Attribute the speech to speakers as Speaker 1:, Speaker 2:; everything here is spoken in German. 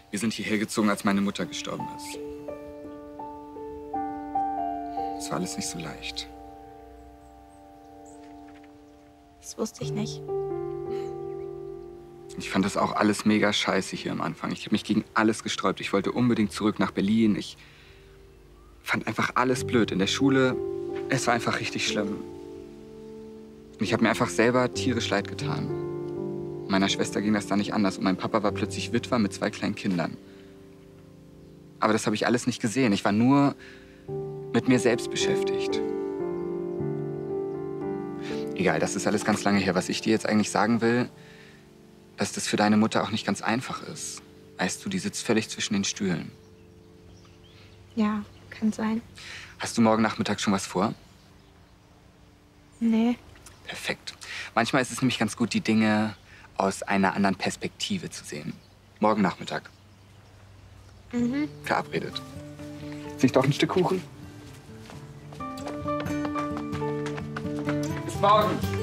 Speaker 1: Wir sind hierher gezogen, als meine Mutter gestorben ist. Es war alles nicht so leicht.
Speaker 2: Das wusste ich nicht.
Speaker 1: Ich fand das auch alles mega scheiße hier am Anfang. Ich habe mich gegen alles gesträubt. Ich wollte unbedingt zurück nach Berlin. Ich fand einfach alles blöd. In der Schule, es war einfach richtig schlimm. Und ich habe mir einfach selber tierisch leid getan. Meiner Schwester ging das da nicht anders. Und mein Papa war plötzlich Witwer mit 2 kleinen Kindern. Aber das habe ich alles nicht gesehen. Ich war nur mit mir selbst beschäftigt. Egal, das ist alles ganz lange her. Was ich dir jetzt eigentlich sagen will, dass das für deine Mutter auch nicht ganz einfach ist. Weißt du, die sitzt völlig zwischen den Stühlen.
Speaker 2: Ja, kann sein.
Speaker 1: Hast du morgen Nachmittag schon was vor?
Speaker 2: Nee.
Speaker 1: Perfekt. Manchmal ist es nämlich ganz gut, die Dinge aus einer anderen Perspektive zu sehen. Morgen Nachmittag.
Speaker 2: Mhm.
Speaker 1: Verabredet. Ist nicht doch ein Stück Kuchen? Bis morgen.